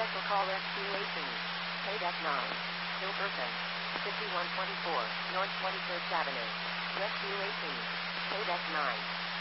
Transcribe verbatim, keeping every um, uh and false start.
Special call Rescue eighteen. Paydeck nine. Still person. fifty-one twenty-four, North twenty-first Avenue. Rescue eighteen. Paydeck nine.